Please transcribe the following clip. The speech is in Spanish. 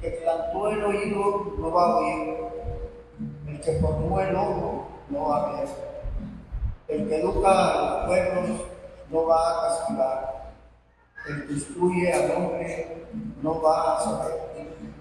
que plantó el oído no va a oír, el que formó el ojo no va a ver, el que educa a los pueblos no va a castigar, el que instruye al hombre no va a saber,